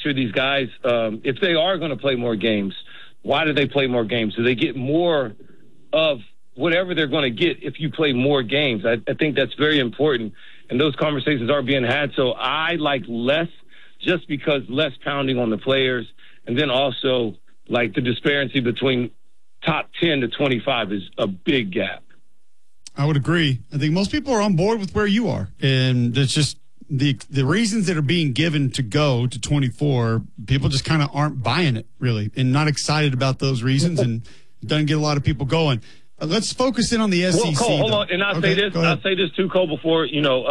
sure these guys, if they are going to play more games, why do they play more games? Do they get more of whatever they're going to get if you play more games? I think that's very important, and those conversations are being had. So I like less just because less pounding on the players, and then also like the disparity between top 10 to 25 is a big gap. I would agree. I think most people are on board with where you are, and it's just the reasons that are being given to go to 24, people just kind of aren't buying it, really, and not excited about those reasons, and it doesn't get a lot of people going. Let's focus in on the SEC. Well, Cole, hold on, and I'll say this too, Cole. Before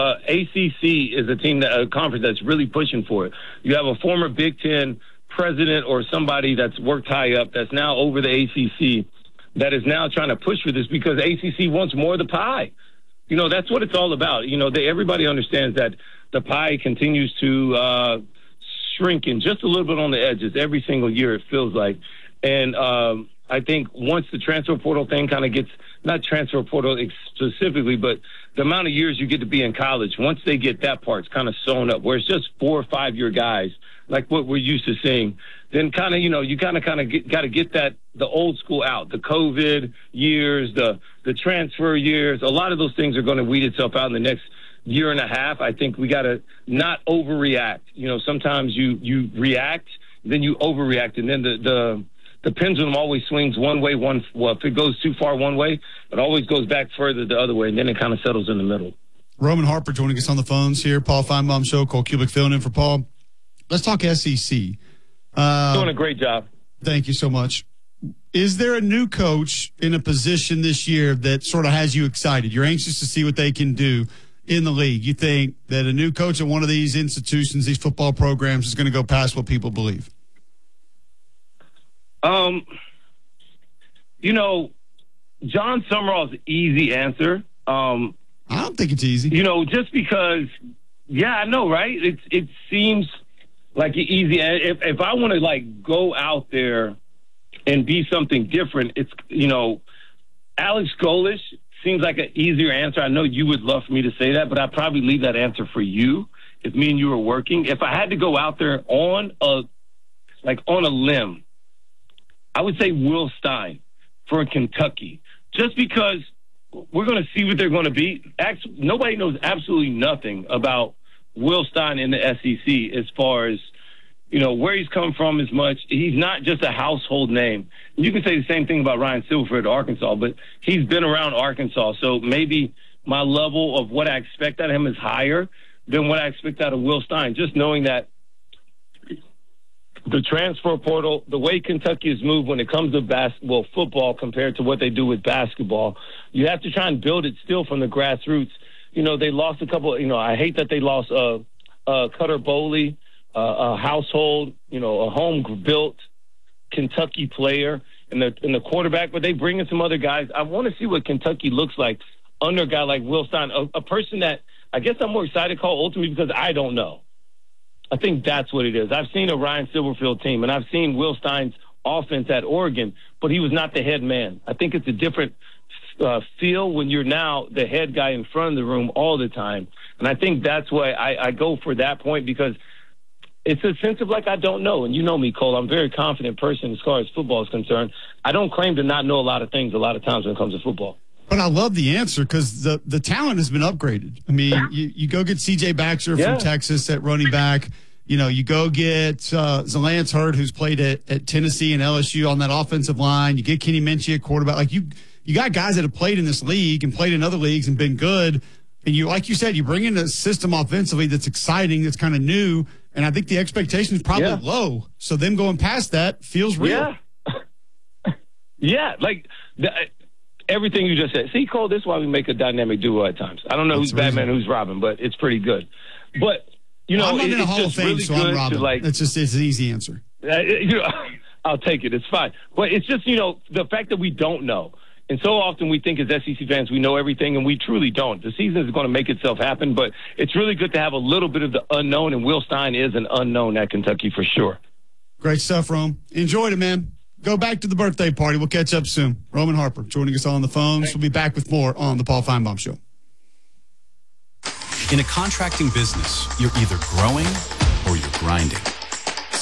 ACC is a conference that's really pushing for it. You have a former Big Ten president or somebody that's worked high up that's now over the ACC that is now trying to push for this because ACC wants more of the pie. That's what it's all about. Everybody understands that the pie continues to shrink in just a little bit on the edges every single year, it feels like. And I think once the transfer portal thing kind of gets, not transfer portal specifically, but the amount of years you get to be in college, once they get that part, it's kind of sewn up, where it's just 4 or 5 year guys, like what we're used to seeing, then kind of, you got to get that, the old school out, the COVID years, the transfer years. A lot of those things are going to weed itself out in the next year and a half. I think we got to not overreact. Sometimes you react, then you overreact, and then the pendulum always swings one way. If it goes too far one way, it always goes back further the other way, and then it kind of settles in the middle. Roman Harper joining us on the phones here. Paul Feinbaum Show. Cole Cubic filling in for Paul. Let's talk SEC. Doing a great job. Thank you so much. Is there a new coach in a position this year that sort of has you excited? You're anxious to see what they can do in the league. You think that a new coach at one of these institutions, these football programs, is going to go past what people believe? John Summerall's easy answer. I don't think it's easy. Just because, yeah, I know, right? It seems like an easy. If I want to go out there and be something different, it's Alex Golesh seems like an easier answer. I know you would love for me to say that, but I'd probably leave that answer for you if me and you were working. If I had to go out there on a limb, I would say Will Stein for Kentucky, just because we're going to see what they're going to be. Nobody knows absolutely nothing about Will Stein in the SEC as far as, where he's come from as much. He's not just a household name. You can say the same thing about Ryan Silverfield at Arkansas, but he's been around Arkansas. So maybe my level of what I expect out of him is higher than what I expect out of Will Stein, just knowing that the transfer portal, the way Kentucky has moved when it comes to football compared to what they do with basketball, you have to try and build it still from the grassroots. They lost a couple, I hate that they lost Cutter Boley, a household, a home-built Kentucky player and the quarterback, but they bring in some other guys. I want to see what Kentucky looks like under a guy like Will Stein, a person that I guess I'm more excited to call ultimately because I don't know. I think that's what it is. I've seen a Ryan Silverfield team, and I've seen Will Stein's offense at Oregon, but he was not the head man. I think it's a different feel when you're now the head guy in front of the room all the time. And I think that's why I go for that point, because it's a sense of I don't know. And you know me, Cole, I'm a very confident person as far as football is concerned. I don't claim to not know a lot of things a lot of times when it comes to football. But I love the answer because the talent has been upgraded. I mean, you go get C.J. Baxter from Texas at running back. You go get Zalance Hurd, who's played at Tennessee and LSU on that offensive line. You get Kenny Minchie at quarterback. You got guys that have played in this league and played in other leagues and been good. And like you said, you bring in a system offensively that's exciting, that's kind of new. And I think the expectation is probably low. So them going past that feels real. Yeah. Everything you just said. See, Cole, this is why we make a dynamic duo at times. I don't know who's Batman, who's Robin, but it's pretty good. But, I'm not in a Hall of Fame, really so I'm Robin. It's an easy answer. I'll take it. It's fine. But it's just, the fact that we don't know. And so often we think as SEC fans we know everything, and we truly don't. The season is going to make itself happen, but it's really good to have a little bit of the unknown, and Will Stein is an unknown at Kentucky for sure. Great stuff, Rome. Enjoyed it, man. Go back to the birthday party. We'll catch up soon. Roman Harper joining us on the phones. We'll be back with more on the Paul Feinbaum Show. In a contracting business, you're either growing or you're grinding.